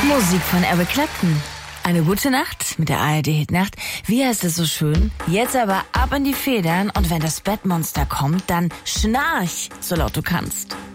Musik von Eric Clapton. Eine gute Nacht mit der ARD-Hitnacht. Wie heißt es so schön? Jetzt aber ab in die Federn und wenn das Bettmonster kommt, dann schnarch, so laut du kannst.